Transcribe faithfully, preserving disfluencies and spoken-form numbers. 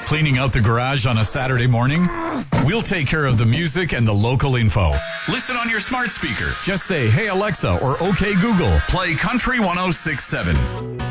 Cleaning out the garage on a Saturday morning? We'll take care of the music and the local info. Listen on your smart speaker. Just say, "Hey Alexa," or "Okay Google, play Country one oh six point seven."